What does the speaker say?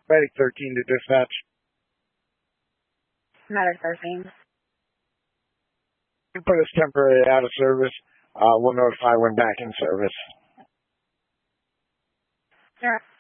Medic 13 to dispatch. Medic 13. You put us temporarily out of service. We'll notify when back in service. Sure.